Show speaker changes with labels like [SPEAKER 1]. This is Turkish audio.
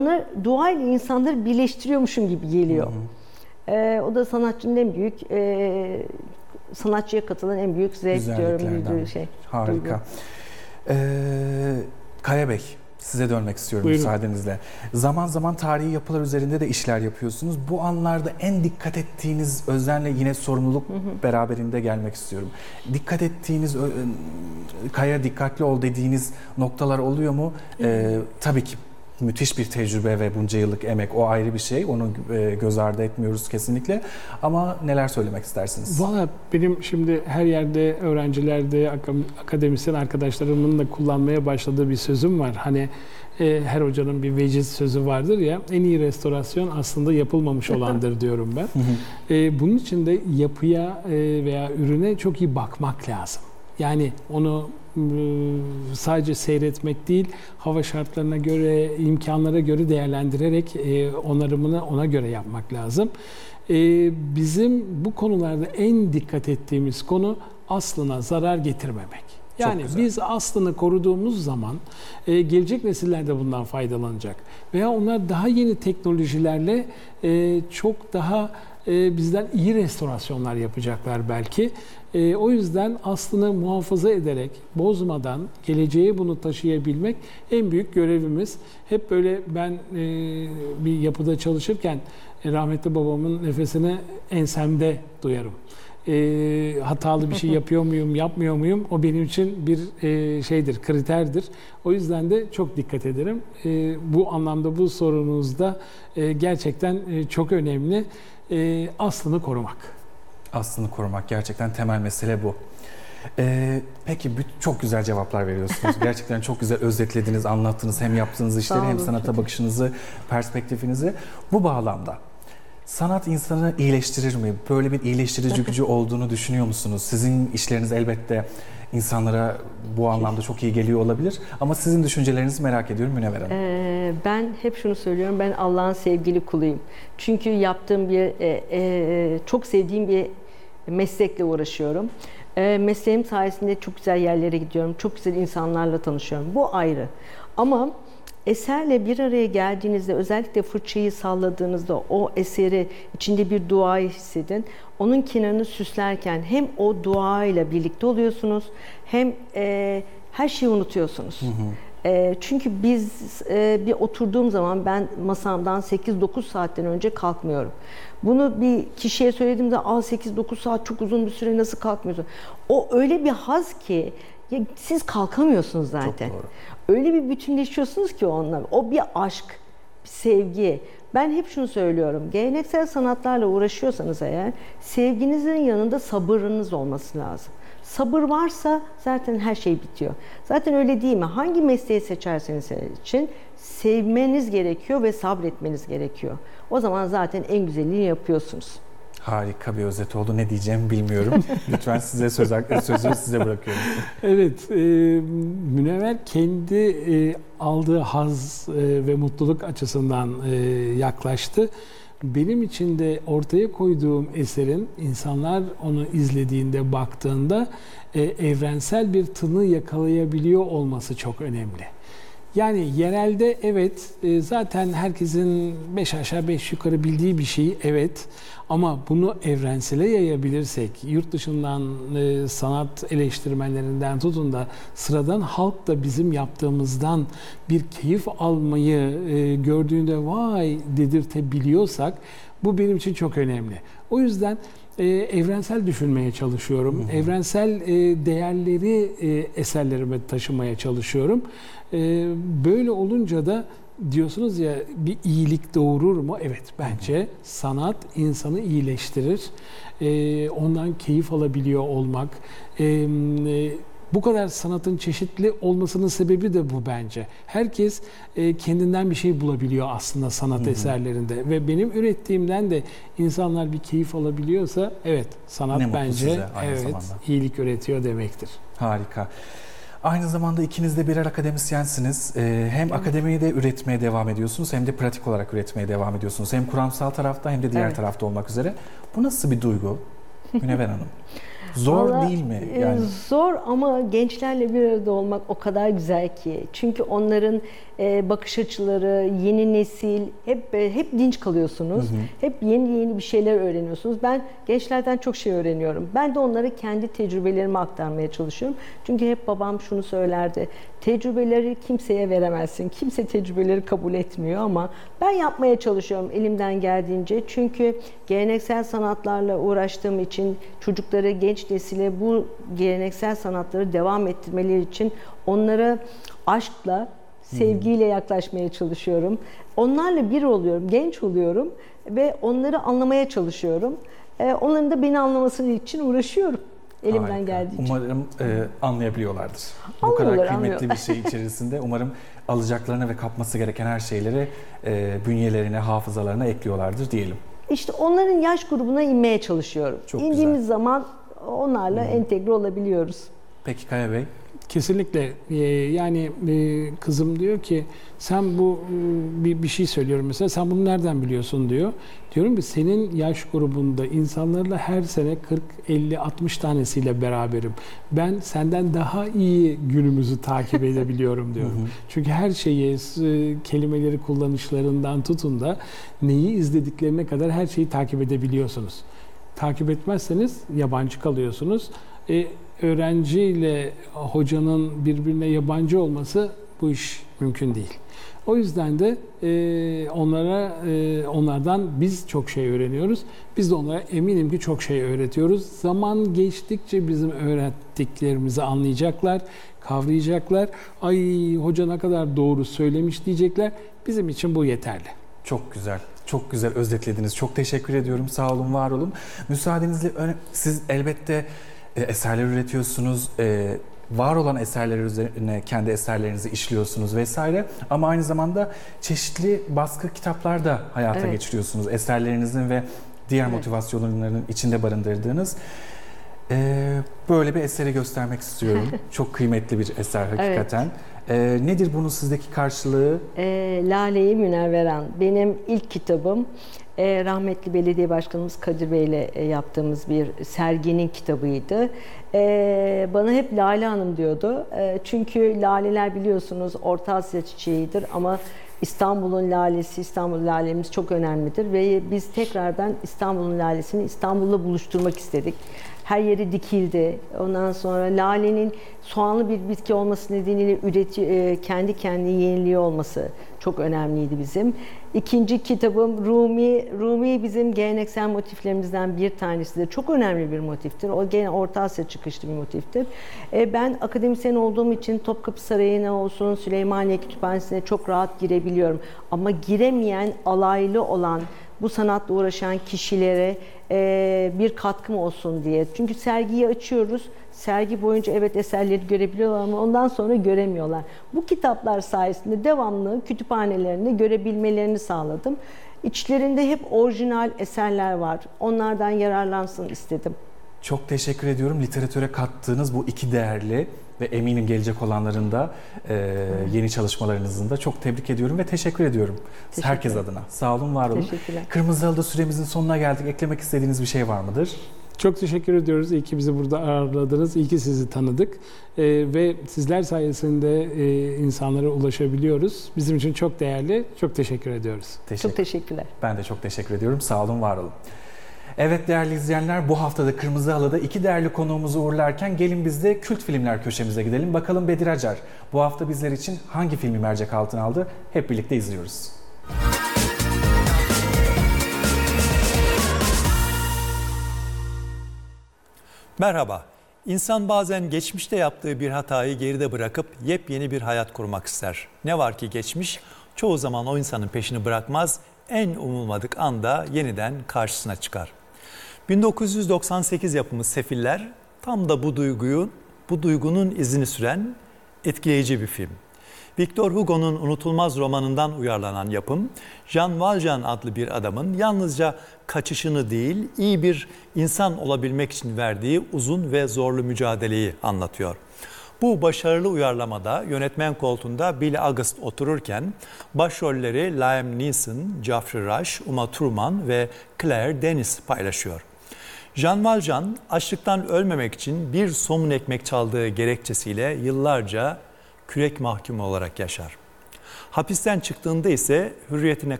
[SPEAKER 1] dua ile insanları birleştiriyormuşum gibi geliyor. O da sanatçının en büyük, sanatçıya katılan en büyük zevk diyorum, duyduğu şey.
[SPEAKER 2] Harika. Kaya Bey, size dönmek istiyorum.
[SPEAKER 3] Buyurun.
[SPEAKER 2] Müsaadenizle. Zaman zaman tarihi yapılar üzerinde de işler yapıyorsunuz. Bu anlarda en dikkat ettiğiniz, özenle yine sorumluluk beraberinde gelmek istiyorum. Dikkat ettiğiniz, Kaya dikkatli ol dediğiniz noktalar oluyor mu? Tabii ki müthiş bir tecrübe ve bunca yıllık emek, o ayrı bir şey. Onu göz ardı etmiyoruz kesinlikle. Ama neler söylemek istersiniz?
[SPEAKER 3] Valla benim şimdi her yerde öğrencilerde, akademisyen arkadaşlarımın da kullanmaya başladığı bir sözüm var. Hani her hocanın bir veciz sözü vardır ya, en iyi restorasyon aslında yapılmamış olandır diyorum ben. Bunun için de yapıya veya ürüne çok iyi bakmak lazım. Yani onu sadece seyretmek değil, hava şartlarına göre, imkanlara göre değerlendirerek onarımını ona göre yapmak lazım. Bizim bu konularda en dikkat ettiğimiz konu aslına zarar getirmemek. Yani biz aslını koruduğumuz zaman gelecek nesiller de bundan faydalanacak. Veya onlar daha yeni teknolojilerle çok daha bizden iyi restorasyonlar yapacaklar belki. O yüzden aslını muhafaza ederek, bozmadan geleceğe bunu taşıyabilmek en büyük görevimiz. Hep böyle ben bir yapıda çalışırken rahmetli babamın nefesini ensemde duyarım. Hatalı bir şey yapıyor muyum, yapmıyor muyum? O benim için bir şeydir, kriterdir. O yüzden de çok dikkat ederim. Bu anlamda bu sorunuzda gerçekten çok önemli. Aslını korumak.
[SPEAKER 2] Aslını korumak gerçekten temel mesele bu. Peki çok güzel cevaplar veriyorsunuz. Gerçekten çok güzel özetlediniz, anlattınız hem yaptığınız işleri hem sanata bakışınızı, perspektifinizi. Bu bağlamda sanat insanı iyileştirir mi? Böyle bir iyileştirici gücü olduğunu düşünüyor musunuz? Sizin işleriniz elbette insanlara bu anlamda çok iyi geliyor olabilir. Ama sizin düşüncelerinizi merak ediyorum Münevver Hanım.
[SPEAKER 1] Ben hep şunu söylüyorum, ben Allah'ın sevgili kuluyum. Çünkü yaptığım çok sevdiğim bir meslekle uğraşıyorum. Mesleğim sayesinde çok güzel yerlere gidiyorum, çok güzel insanlarla tanışıyorum. Bu ayrı. Ama eserle bir araya geldiğinizde, özellikle fırçayı salladığınızda o eseri, içinde bir duayı hissedin. Onun kenarını süslerken hem o duayla birlikte oluyorsunuz hem her şeyi unutuyorsunuz. Çünkü biz bir oturduğum zaman ben masamdan 8-9 saatten önce kalkmıyorum. Bunu bir kişiye söylediğimde 8-9 saat çok uzun bir süre nasıl kalkmıyorsun? O öyle bir haz ki siz kalkamıyorsunuz zaten.
[SPEAKER 2] Çok doğru.
[SPEAKER 1] Öyle bir bütünleşiyorsunuz ki onunla. O bir aşk, bir sevgi. Ben hep şunu söylüyorum. Geleneksel sanatlarla uğraşıyorsanız eğer, sevginizin yanında sabırınız olması lazım. Sabır varsa zaten her şey bitiyor. Zaten öyle değil mi? Hangi mesleği seçerseniz için sevmeniz gerekiyor ve sabretmeniz gerekiyor. O zaman zaten en güzelliğini yapıyorsunuz.
[SPEAKER 2] Harika bir özet oldu. Ne diyeceğimi bilmiyorum. Lütfen size sözü size bırakıyorum.
[SPEAKER 3] Evet, Münevver kendi aldığı haz ve mutluluk açısından yaklaştı. Benim için de ortaya koyduğum eserin insanlar onu izlediğinde, baktığında evrensel bir tını yakalayabiliyor olması çok önemli. Yani yerelde evet, zaten herkesin 5 aşağı 5 yukarı bildiği bir şey, evet. Ama bunu evrensele yayabilirsek, yurt dışından sanat eleştirmenlerinden tutun da sıradan halk da bizim yaptığımızdan bir keyif almayı gördüğünde vay dedirtebiliyorsak, bu benim için çok önemli. O yüzden evrensel düşünmeye çalışıyorum. Evrensel değerleri eserlerime taşımaya çalışıyorum. Böyle olunca da diyorsunuz ya, bir iyilik doğurur mu? Evet, bence sanat insanı iyileştirir. Ondan keyif alabiliyor olmak. Bu kadar sanatın çeşitli olmasının sebebi de bu bence. Herkes kendinden bir şey bulabiliyor aslında sanat eserlerinde. Ve benim ürettiğimden de insanlar bir keyif alabiliyorsa, evet, sanat bence iyilik üretiyor demektir.
[SPEAKER 2] Harika. Aynı zamanda ikiniz de birer akademisyensiniz. Hem akademiyi de üretmeye devam ediyorsunuz hem de pratik olarak üretmeye devam ediyorsunuz. Hem kuramsal tarafta hem de diğer tarafta olmak üzere. Bu nasıl bir duygu Münevver Hanım? Zor
[SPEAKER 1] Vallahi,
[SPEAKER 2] değil mi? Yani...
[SPEAKER 1] Zor ama gençlerle bir arada olmak o kadar güzel ki. Çünkü onların bakış açıları, yeni nesil hep dinç kalıyorsunuz. Hep yeni bir şeyler öğreniyorsunuz. Ben gençlerden çok şey öğreniyorum. Ben de onlara kendi tecrübelerimi aktarmaya çalışıyorum. Çünkü hep babam şunu söylerdi. Tecrübeleri kimseye veremezsin. Kimse tecrübeleri kabul etmiyor ama ben yapmaya çalışıyorum elimden geldiğince. Çünkü geleneksel sanatlarla uğraştığım için çocukları, genç nesile bu geleneksel sanatları devam ettirmeleri için onlara aşkla, sevgiyle yaklaşmaya çalışıyorum. Onlarla bir oluyorum, genç oluyorum ve onları anlamaya çalışıyorum. Onların da beni anlaması için uğraşıyorum. Elimden geldiğince.
[SPEAKER 2] Umarım anlayabiliyorlardır. Bu kadar kıymetli bir şey içerisinde umarım alacaklarına ve kapması gereken her şeyleri bünyelerine, hafızalarına ekliyorlardır diyelim.
[SPEAKER 1] İşte onların yaş grubuna inmeye çalışıyorum.
[SPEAKER 2] Çok
[SPEAKER 1] İndiğimiz
[SPEAKER 2] güzel.
[SPEAKER 1] zaman onlarla entegre olabiliyoruz.
[SPEAKER 2] Peki Kaya Bey?
[SPEAKER 3] Kesinlikle. Yani kızım diyor ki sen bu bir şey söylüyorum mesela, sen bunu nereden biliyorsun diyor. Diyorum ki senin yaş grubunda insanlarla her sene 40, 50, 60 tanesiyle beraberim. Ben senden daha iyi günümüzü takip edebiliyorum diyorum. Çünkü her şeyi, kelimeleri kullanışlarından tutun da neyi izlediklerine kadar her şeyi takip edebiliyorsunuz. Takip etmezseniz yabancı kalıyorsunuz. Öğrenciyle hocanın birbirine yabancı olması, bu iş mümkün değil. O yüzden de onlardan biz çok şey öğreniyoruz. Biz de onlara eminim ki çok şey öğretiyoruz. Zaman geçtikçe bizim öğrettiklerimizi anlayacaklar, kavrayacaklar. Ay hoca ne kadar doğru söylemiş diyecekler. Bizim için bu yeterli.
[SPEAKER 2] Çok güzel. Çok güzel özetlediniz. Çok teşekkür ediyorum. Sağ olun, var olun. Müsaadenizle siz elbette eserler üretiyorsunuz. Var olan eserler üzerine kendi eserlerinizi işliyorsunuz vesaire. Ama aynı zamanda çeşitli baskı kitaplar da hayata geçiriyorsunuz. Eserlerinizin ve diğer motivasyonlarının içinde barındırdığınız. Böyle bir eseri göstermek istiyorum. Çok kıymetli bir eser hakikaten. Nedir bunun sizdeki karşılığı?
[SPEAKER 1] Lale-i Münevveran. Benim ilk kitabım. Rahmetli belediye başkanımız Kadir Bey ile yaptığımız bir serginin kitabıydı. Bana hep Lale Hanım diyordu. Çünkü laleler biliyorsunuz Orta Asya çiçeğidir ama İstanbul'un lalesi, İstanbul lalemiz çok önemlidir ve biz tekrardan İstanbul'un lalesini İstanbul'la buluşturmak istedik. Her yeri dikildi. Ondan sonra lalenin soğanlı bir bitki olması nedeniyle kendi kendini yeniliyor olması çok önemliydi bizim. İkinci kitabım Rumi. Rumi bizim geleneksel motiflerimizden bir tanesidir. Çok önemli bir motiftir. O gene Orta Asya çıkışlı bir motiftir. Ben akademisyen olduğum için Topkapı Sarayı'na olsun, Süleymaniye Kütüphanesi'ne çok rahat girebiliyorum. Ama giremeyen, alaylı olan, bu sanatla uğraşan kişilere bir katkım olsun diye. Çünkü sergiyi açıyoruz. Sergi boyunca evet eserleri görebiliyorlar ama ondan sonra göremiyorlar. Bu kitaplar sayesinde devamlı kütüphanelerinde görebilmelerini sağladım. İçlerinde hep orijinal eserler var. Onlardan yararlansın istedim.
[SPEAKER 2] Çok teşekkür ediyorum. Literatüre kattığınız bu iki değerli ve eminim gelecek olanların da yeni çalışmalarınızın da çok tebrik ediyorum ve teşekkür ediyorum. Herkes adına. Sağ olun, var olun.
[SPEAKER 1] Teşekkürler.
[SPEAKER 2] Kırmızı Halı'da süremizin sonuna geldik. Eklemek istediğiniz bir şey var mıdır?
[SPEAKER 3] Çok teşekkür ediyoruz. İyi ki bizi burada ağırladınız. İyi ki sizi tanıdık. Ve sizler sayesinde insanlara ulaşabiliyoruz. Bizim için çok değerli. Çok teşekkür ediyoruz.
[SPEAKER 1] Çok teşekkürler.
[SPEAKER 2] Ben de çok teşekkür ediyorum. Sağ olun, var olun. Evet değerli izleyenler, bu haftada Kırmızı Halı'da iki değerli konuğumuzu uğurlarken gelin biz de kült filmler köşemize gidelim. Bakalım Bedir Acar bu hafta bizler için hangi filmi mercek altına aldı? Hep birlikte izliyoruz.
[SPEAKER 4] Merhaba. İnsan bazen geçmişte yaptığı bir hatayı geride bırakıp yepyeni bir hayat kurmak ister. Ne var ki geçmiş çoğu zaman o insanın peşini bırakmaz, en umulmadık anda yeniden karşısına çıkar. 1998 yapımı Sefiller tam da bu duygunun izini süren etkileyici bir film. Victor Hugo'nun unutulmaz romanından uyarlanan yapım, Jean Valjean adlı bir adamın yalnızca kaçışını değil, iyi bir insan olabilmek için verdiği uzun ve zorlu mücadeleyi anlatıyor. Bu başarılı uyarlamada yönetmen koltuğunda Billy August otururken başrolleri Liam Neeson, Geoffrey Rush, Uma Thurman ve Claire Denis paylaşıyor. Jean Valjean açlıktan ölmemek için bir somun ekmek çaldığı gerekçesiyle yıllarca kürek mahkumu olarak yaşar. Hapisten çıktığında ise hürriyetine